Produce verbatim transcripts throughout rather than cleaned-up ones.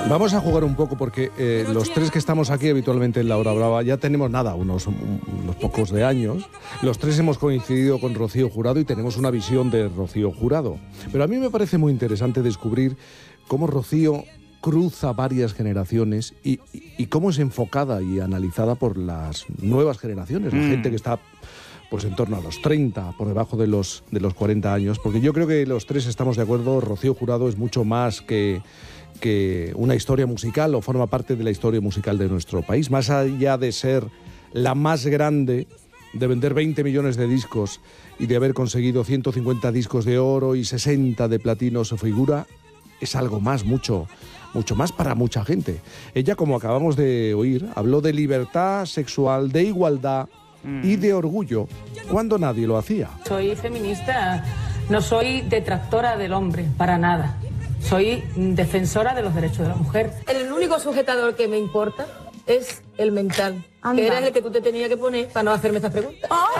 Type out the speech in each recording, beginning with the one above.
Vamos a jugar un poco porque eh, los tres que estamos aquí habitualmente en La Hora Brava ya tenemos nada, unos, unos pocos de años. Los tres hemos coincidido con Rocío Jurado y tenemos una visión de Rocío Jurado. Pero a mí me parece muy interesante descubrir cómo Rocío cruza varias generaciones y, y, y cómo es enfocada y analizada por las nuevas generaciones, la mm. gente que está pues en torno a los treinta, por debajo de los, de los cuarenta años, porque yo creo que los tres estamos de acuerdo, Rocío Jurado es mucho más que, que una historia musical o forma parte de la historia musical de nuestro país, más allá de ser la más grande, de vender veinte millones de discos y de haber conseguido ciento cincuenta discos de oro y sesenta de platino, su figura es algo más, mucho, mucho más para mucha gente. Ella, como acabamos de oír, habló de libertad sexual, de igualdad y de orgullo cuando nadie lo hacía. Soy feminista, no soy detractora del hombre, para nada. Soy defensora de los derechos de la mujer. El único sujetador que me importa es el mental, Anda. que era el que tú te tenías que poner para no hacerme estas preguntas. ¡Oh!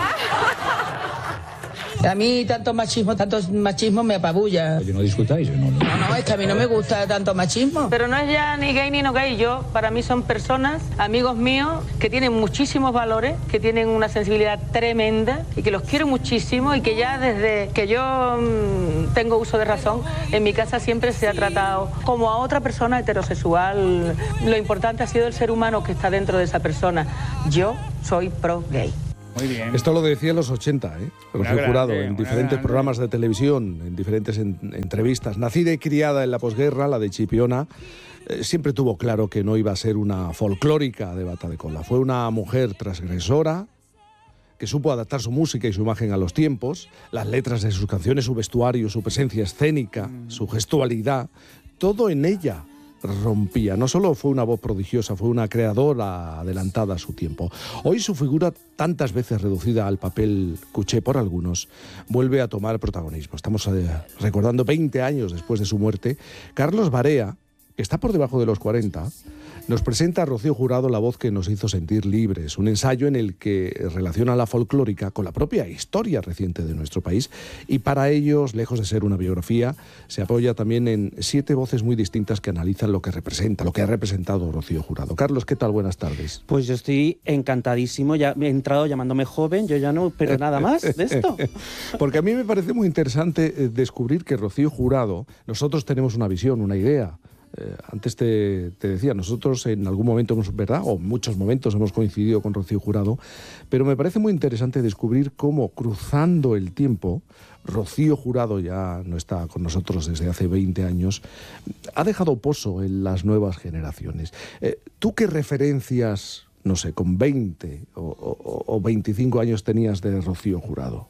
A mí tanto machismo, tanto machismo me apabulla. Yo no discutáis, yo no, no. No, no, es que a mí no me gusta tanto machismo. Pero no es ya ni gay ni no gay. Yo, para mí son personas, amigos míos, que tienen muchísimos valores, que tienen una sensibilidad tremenda y que los quiero muchísimo y que ya desde que yo mmm, tengo uso de razón, en mi casa siempre se ha tratado como a otra persona heterosexual. Lo importante ha sido el ser humano que está dentro de esa persona. Yo soy pro gay. Muy bien. Esto lo decía en los ochenta, ¿eh? Rocío Jurado, en diferentes grande. programas de televisión, en diferentes en, entrevistas. Nacida y criada en la posguerra, la de Chipiona, eh, siempre tuvo claro que no iba a ser una folclórica de bata de cola. Fue una mujer transgresora, que supo adaptar su música y su imagen a los tiempos, las letras de sus canciones, su vestuario, su presencia escénica, mm. su gestualidad, todo en ella rompía. No solo fue una voz prodigiosa, fue una creadora adelantada a su tiempo. Hoy su figura, tantas veces reducida al papel cuché por algunos, vuelve a tomar protagonismo. Estamos eh, recordando veinte años después de su muerte. Carlos Barea, que está por debajo de los cuarenta, nos presenta a Rocío Jurado, la voz que nos hizo sentir libres, un ensayo en el que relaciona la folclórica con la propia historia reciente de nuestro país y para ellos, lejos de ser una biografía, se apoya también en siete voces muy distintas que analizan lo que representa, lo que ha representado Rocío Jurado. Carlos, ¿qué tal? Buenas tardes. Pues yo estoy encantadísimo, ya me he entrado llamándome joven, yo ya no espero nada más de esto. Porque a mí me parece muy interesante descubrir que Rocío Jurado, nosotros tenemos una visión, una idea. Eh, antes te, te decía, nosotros en algún momento hemos, ¿verdad? O en muchos momentos hemos coincidido con Rocío Jurado, pero me parece muy interesante descubrir cómo, cruzando el tiempo, Rocío Jurado ya no está con nosotros desde hace veinte años, ha dejado pozo en las nuevas generaciones. Eh, ¿Tú qué referencias, no sé, con veinte o, o, o veinticinco años tenías de Rocío Jurado?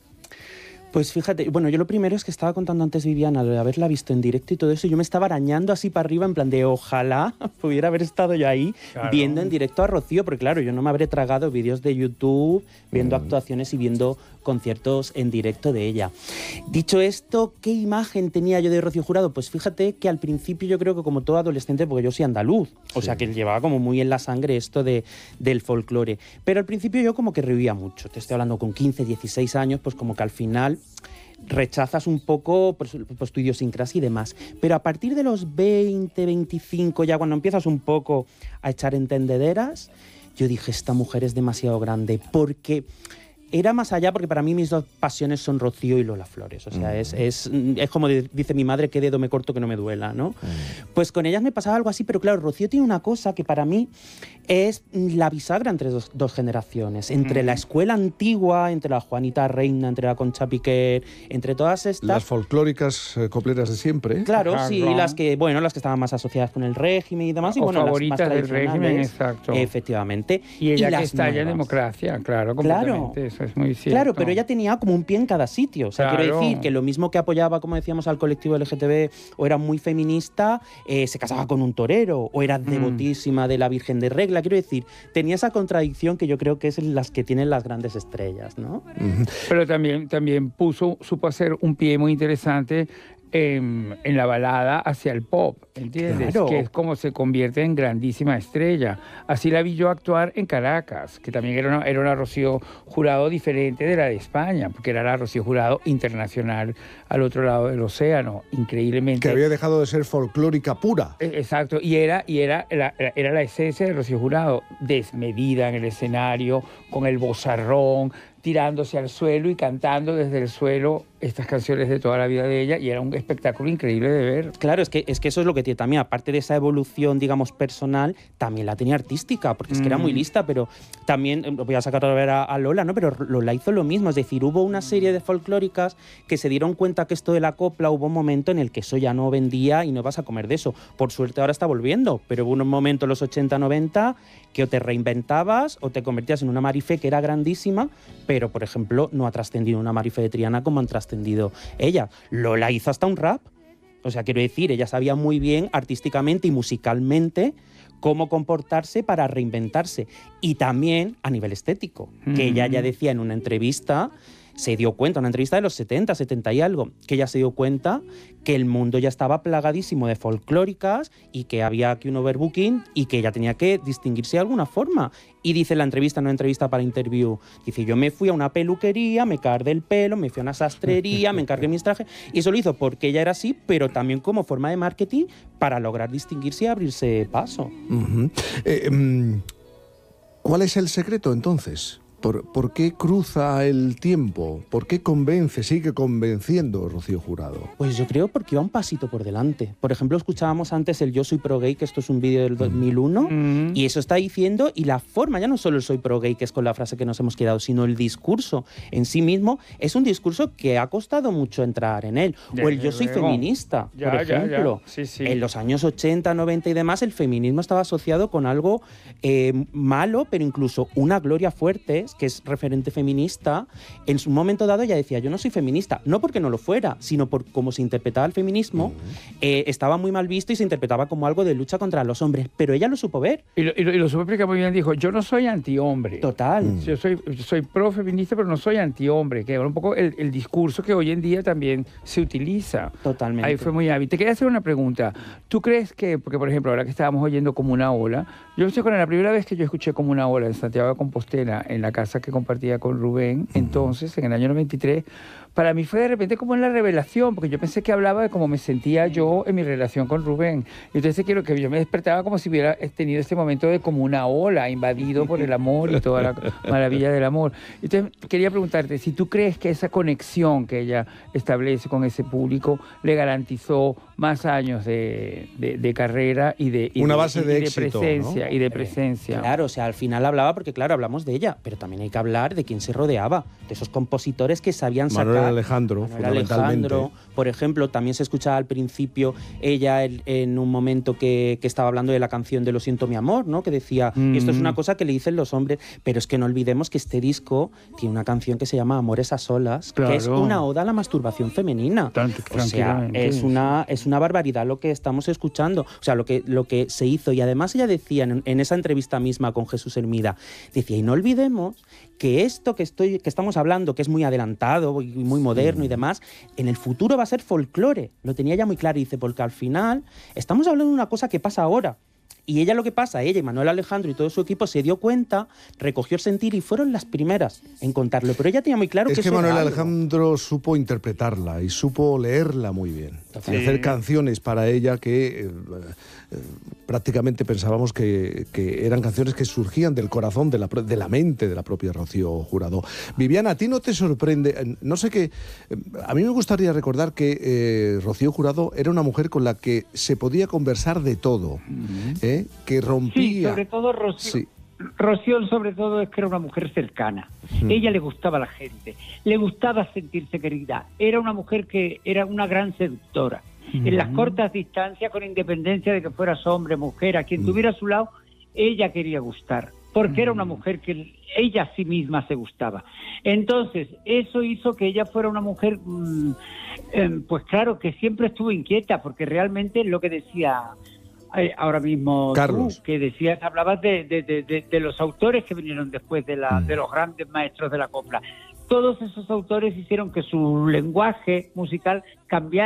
Pues fíjate, bueno, yo lo primero es que estaba contando antes Viviana, de haberla visto en directo y todo eso, yo me estaba arañando así para arriba en plan de ojalá pudiera haber estado yo ahí claro. viendo en directo a Rocío, porque claro, yo no me habré tragado vídeos de YouTube, viendo mm. actuaciones y viendo conciertos en directo de ella. Dicho esto, ¿qué imagen tenía yo de Rocío Jurado? Pues fíjate que al principio yo creo que como todo adolescente, porque yo soy andaluz, o sí. sea que llevaba como muy en la sangre esto de, del folclore, pero al principio yo como que rehuía mucho, te estoy hablando con quince, dieciséis años, pues como que al final rechazas un poco pues, pues, tu idiosincrasia y demás. Pero a partir de los veinte, veinticinco, ya cuando empiezas un poco a echar entendederas, yo dije, esta mujer es demasiado grande, porque era más allá, porque para mí mis dos pasiones son Rocío y Lola Flores. O sea, mm. es, es, es como dice mi madre, qué dedo me corto que no me duela, ¿no? Mm. Pues con ellas me pasaba algo así, pero claro, Rocío tiene una cosa que para mí es la bisagra entre dos, dos generaciones. Entre mm. la escuela antigua, entre la Juanita Reina, entre la Concha Piquer, entre todas estas... Las folclóricas eh, copleras de siempre. Claro, claro, sí, las que, bueno, las que estaban más asociadas con el régimen y demás. Y, o bueno, favoritas las más del régimen, exacto. Efectivamente. Y ella y que está en democracia, claro, completamente. Claro. Eso es muy cierto. Claro, pero ella tenía como un pie en cada sitio. O sea, claro. quiero decir que lo mismo que apoyaba, como decíamos, al colectivo L G T B, o era muy feminista, eh, se casaba con un torero, o era mm. devotísima de la Virgen de Regla. Quiero decir, tenía esa contradicción que yo creo que es las que tienen las grandes estrellas, ¿no? Mm-hmm. Pero también, también puso, supo hacer un pie muy interesante en, en la balada hacia el pop, ¿entiendes? Claro. Que es como se convierte en grandísima estrella. Así la vi yo actuar en Caracas, que también era una, era una Rocío Jurado diferente de la de España, porque era la Rocío Jurado internacional al otro lado del océano, increíblemente. Que había dejado de ser folclórica pura. Exacto, y era, y era, la, era la esencia de Rocío Jurado, desmedida en el escenario, con el vozarrón, tirándose al suelo y cantando desde el suelo estas canciones de toda la vida de ella, y era un espectáculo increíble de ver. Claro, es que, es que eso es lo que tiene también, aparte de esa evolución, digamos, personal, también la tenía artística, porque es que mm. era muy lista, pero también, voy a sacar a ver a, a Lola, ¿no? Pero Lola hizo lo mismo, es decir, hubo una serie de folclóricas que se dieron cuenta que esto de la copla, hubo un momento en el que eso ya no vendía y no vas a comer de eso. Por suerte ahora está volviendo, pero hubo un momento en los ochenta, noventa que o te reinventabas o te convertías en una Marifé que era grandísima, pero, por ejemplo, no ha trascendido una Marifé de Triana como han trascendido ella. Lola hizo hasta un rap. O sea, quiero decir, ella sabía muy bien artísticamente y musicalmente cómo comportarse para reinventarse. Y también a nivel estético, mm-hmm. que ella ya decía en una entrevista, se dio cuenta, una entrevista de los setenta, setenta y algo, que ella se dio cuenta que el mundo ya estaba plagadísimo de folclóricas y que había aquí un overbooking y que ella tenía que distinguirse de alguna forma. Y dice en la entrevista, en una entrevista para Interview, dice, yo me fui a una peluquería, me cardé el pelo, me fui a una sastrería, me encargué mis trajes, y eso lo hizo porque ella era así, pero también como forma de marketing para lograr distinguirse y abrirse paso. Uh-huh. eh, um, ¿Cuál es el secreto entonces? ¿Por, ¿Por qué cruza el tiempo? ¿Por qué convence, sigue convenciendo Rocío Jurado? Pues yo creo porque va un pasito por delante. Por ejemplo, escuchábamos antes el Yo soy pro gay, que esto es un vídeo del dos mil uno, mm. y eso está diciendo, y la forma, ya no solo el soy pro gay, que es con la frase que nos hemos quedado, sino el discurso en sí mismo, es un discurso que ha costado mucho entrar en él. Ya, o el Yo soy luego. feminista, ya, por ejemplo. Ya, ya. Sí, sí. En los años ochenta, noventa y demás, el feminismo estaba asociado con algo eh, malo, pero incluso una Gloria Fuertes, que es referente feminista, en su momento dado ella decía, yo no soy feminista, no porque no lo fuera, sino por cómo se interpretaba el feminismo, uh-huh. eh, estaba muy mal visto y se interpretaba como algo de lucha contra los hombres, pero ella lo supo ver. Y lo, y lo, y lo supo explicar muy bien, dijo, yo no soy antihombre. Total. Mm. Yo soy, soy pro-feminista, pero no soy antihombre, que era un poco el, el discurso que hoy en día también se utiliza. Totalmente. Ahí fue muy hábil. Te quería hacer una pregunta. ¿Tú crees que, porque por ejemplo, ahora que estábamos oyendo Como una ola, yo sé que la primera vez que yo escuché Como una ola en Santiago de Compostela, en la casa que compartía con Rubén, uh-huh. entonces, en el año noventa y tres, para mí fue de repente como en la revelación, porque yo pensé que hablaba de cómo me sentía yo en mi relación con Rubén. Y entonces quiero que yo me despertaba como si hubiera tenido este momento de como una ola, invadido por el amor y toda la maravilla del amor. Entonces quería preguntarte si tú crees que esa conexión que ella establece con ese público le garantizó más años de, de, de carrera y de, y una de, base y de, de éxito, presencia, ¿no? y de presencia. Claro, o sea, al final hablaba, porque claro, hablamos de ella, pero también hay que hablar de quién se rodeaba, de esos compositores que sabían sacar. Manuel Alejandro, Manuel fundamentalmente. Alejandro, por ejemplo, también se escuchaba al principio ella el, en un momento que, que estaba hablando de la canción de Lo siento mi amor, ¿no? Que decía, mm. esto es una cosa que le dicen los hombres, pero es que no olvidemos que este disco tiene una canción que se llama Amores a solas, claro. que es una oda a la masturbación femenina. Tanto, o sea, es una, es una barbaridad lo que estamos escuchando, o sea, lo que, lo que se hizo. Y además ella decía en, en esa entrevista misma con Jesús Hermida, decía, y no olvidemos que esto que, estoy, que estamos hablando, que es muy adelantado y muy moderno mm. y demás, en el futuro va a ser folclore. Lo tenía ya muy claro, y dice, porque al final estamos hablando de una cosa que pasa ahora. Y ella lo que pasa, ella y Manuel Alejandro y todo su equipo se dio cuenta, recogió el sentir y fueron las primeras en contarlo. Pero ella tenía muy claro es que Es que Manuel Alejandro supo interpretarla y supo leerla muy bien. Sí. Hacer canciones para ella que eh, eh, prácticamente pensábamos que, que eran canciones que surgían del corazón, de la, de la mente de la propia Rocío Jurado. Viviana, ¿a ti no te sorprende? No sé qué... A mí me gustaría recordar que eh, Rocío Jurado era una mujer con la que se podía conversar de todo, uh-huh. ¿eh? Que rompía... Sí, sobre todo Rocío. Sí. Rocío, sobre todo, es que era una mujer cercana. Mm. Ella le gustaba a la gente, le gustaba sentirse querida. Era una mujer que era una gran seductora. Mm. En las cortas distancias, con independencia de que fueras hombre, mujer, a quien mm. tuviera a su lado, ella quería gustar, porque mm. era una mujer que ella a sí misma se gustaba. Entonces, eso hizo que ella fuera una mujer, mmm, eh, pues claro, que siempre estuvo inquieta, porque realmente lo que decía... ahora mismo Carlos, tú, que decías, hablabas de, de, de, de, de los autores que vinieron después, de, la, mm. de los grandes maestros de la copla. Todos esos autores hicieron que su lenguaje musical cambiara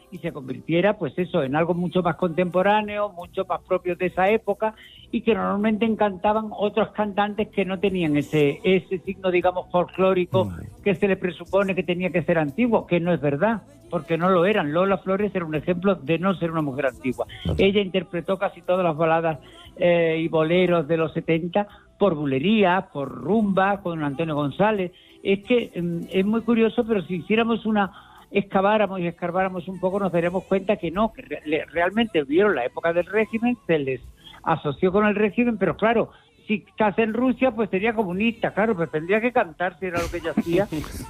y se convirtiera, pues eso, en algo mucho más contemporáneo, mucho más propio de esa época, y que normalmente encantaban otros cantantes que no tenían ese ese signo, digamos, folclórico mm. que se le presupone que tenía que ser antiguo, que no es verdad, porque no lo eran. Lola Flores era un ejemplo de no ser una mujer antigua. Ella interpretó casi todas las baladas eh, y boleros de los setenta por bulería, por rumba, con Antonio González. Es que eh, es muy curioso, pero si hiciéramos una... excaváramos y escarbáramos un poco, nos daríamos cuenta que no, que re- realmente vieron la época del régimen, se les asoció con el régimen, pero claro, si estás en Rusia, pues sería comunista, claro, pues tendría que cantar si era lo que ella hacía.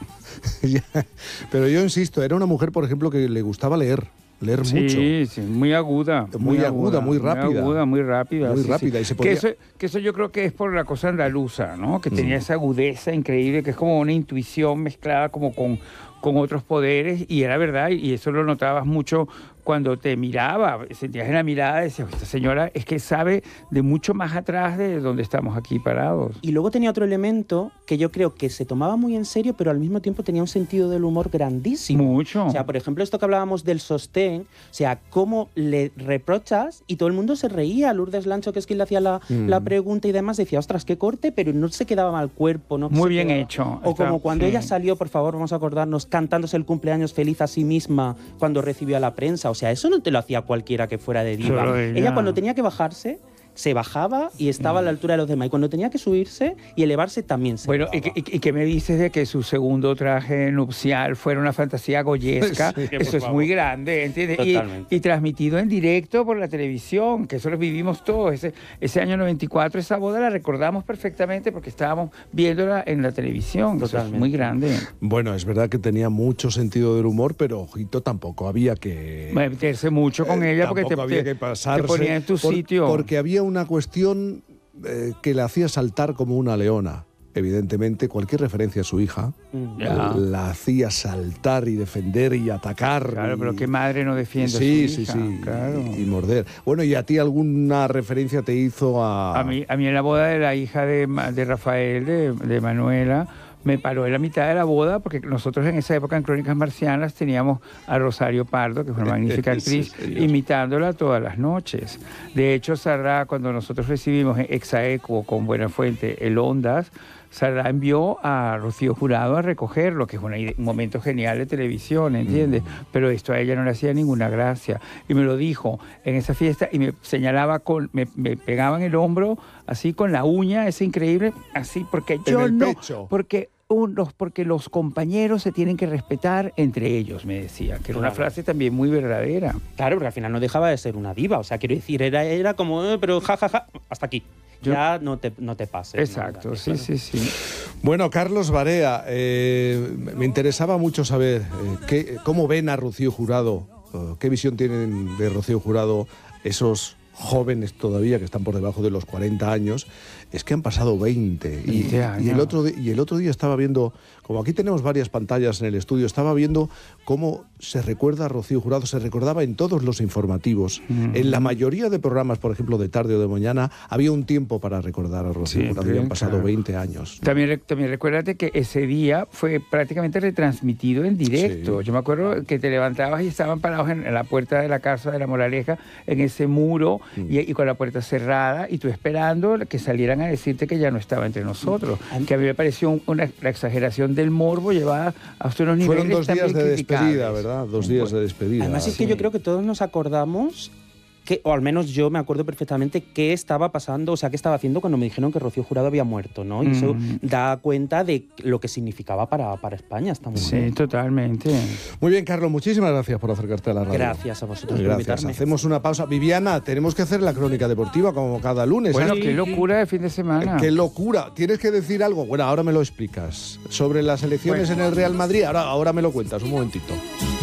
Pero yo insisto, era una mujer, por ejemplo, que le gustaba leer. Leer sí, mucho. Sí, sí, muy aguda. Muy, muy aguda, aguda, muy rápida. Muy aguda, muy rápida. Muy sí, rápida. Sí. Y se podía... que, eso, que eso yo creo que es por la cosa andaluza, ¿no? Que tenía mm. esa agudeza increíble, que es como una intuición mezclada como con, con otros poderes, y era verdad, y eso lo notabas mucho cuando te miraba, sentías en la mirada, decías, esta señora es que sabe de mucho más atrás de donde estamos aquí parados. Y luego tenía otro elemento que yo creo que se tomaba muy en serio, pero al mismo tiempo tenía un sentido del humor grandísimo. Mucho. O sea, por ejemplo, esto que hablábamos del sostén, o sea, cómo le reprochas y todo el mundo se reía. Lourdes Lancho, que es quien le hacía la, mm. la pregunta y demás, decía, ostras, qué corte, pero no se quedaba mal cuerpo. ¿no? Muy se bien quedaba... hecho. O Está, como cuando sí. ella salió, por favor, vamos a acordarnos, cantándose el cumpleaños feliz a sí misma cuando recibió a la prensa. O sea, eso no te lo hacía cualquiera que fuera de diva. Ella. ella cuando tenía que bajarse, se bajaba y estaba a la altura de los demás. Y cuando tenía que subirse y elevarse, también se Bueno, ¿y, y, ¿y qué me dices de que su segundo traje nupcial fuera una fantasía goyesca? Sí, eso es favor. Muy grande, ¿entiendes? Y, y transmitido en directo por la televisión, que eso lo vivimos todos. Ese, ese año noventa y cuatro, esa boda la recordamos perfectamente porque estábamos viéndola en la televisión. Totalmente. Eso es muy grande. Bueno, es verdad que tenía mucho sentido del humor, pero, ojito, tampoco había que... meterse mucho con eh, ella porque te, había te, que pasarse, te ponía en tu por, sitio. Porque había una cuestión eh, que la hacía saltar como una leona. Evidentemente, cualquier referencia a su hija ya. la hacía saltar y defender y atacar. Claro, y... pero qué madre no defiende sí, a su sí, hija. Sí, sí, claro. y, y morder. Bueno, ¿y a ti alguna referencia te hizo a...? A mí, a mí en la boda de la hija de, de Rafael, de, de Manuela, me paró en la mitad de la boda porque nosotros en esa época en Crónicas Marcianas teníamos a Rosario Pardo, que fue una magnífica actriz, sí, imitándola todas las noches. De hecho, Sarra, cuando nosotros recibimos en Exaequo con Buenafuente el Ondas, Sarra envió a Rocío Jurado a recogerlo, que es una, un momento genial de televisión, ¿entiendes? Mm. Pero esto a ella no le hacía ninguna gracia. Y me lo dijo en esa fiesta y me señalaba, con, me, me pegaba en el hombro, así con la uña, es increíble, así, porque yo en el no... pecho. Porque unos, porque los compañeros se tienen que respetar entre ellos, me decía, que era una frase también muy verdadera. Claro, porque al final no dejaba de ser una diva, o sea, quiero decir, era, era como, eh, pero jajaja, ja, ja, hasta aquí. Yo, ya no te, no te pases. Exacto, ¿no? sí, claro. sí, sí. Bueno, Carlos Barea, eh, me interesaba mucho saber eh, qué, cómo ven a Rocío Jurado, uh, qué visión tienen de Rocío Jurado esos jóvenes todavía que están por debajo de los cuarenta años. Es que han pasado veinte. Y, y, el otro, y el otro día estaba viendo, como aquí tenemos varias pantallas en el estudio, estaba viendo cómo se recuerda a Rocío Jurado, se recordaba en todos los informativos. Mm. En la mayoría de programas, por ejemplo, de tarde o de mañana, había un tiempo para recordar a Rocío sí, Jurado. Habían pasado claro. veinte años. También, también recuérdate que ese día fue prácticamente retransmitido en directo. Sí. Yo me acuerdo que te levantabas y estaban parados en la puerta de la casa de La Moraleja, en ese muro, mm. y, y con la puerta cerrada, y tú esperando que salieran a decirte que ya no estaba entre nosotros. Que a mí me pareció un, una la exageración del morbo llevada hasta unos niveles. Fueron dos días de despedida, ¿verdad? Dos días de despedida. Además es que sí. yo creo que todos nos acordamos que, o al menos yo me acuerdo perfectamente qué estaba pasando, o sea, qué estaba haciendo cuando me dijeron que Rocío Jurado había muerto, ¿no? Y mm. eso da cuenta de lo que significaba para, para España esta mujer. Sí, totalmente. Muy bien, Carlos, muchísimas gracias por acercarte a la radio. Gracias a vosotros gracias. por invitarme. Hacemos una pausa. Viviana, tenemos que hacer la crónica deportiva como cada lunes. Bueno, ¿eh? qué locura de fin de semana. Qué locura. Tienes que decir algo. Bueno, ahora me lo explicas. Sobre las elecciones bueno. en el Real Madrid, ahora, ahora me lo cuentas, un momentito.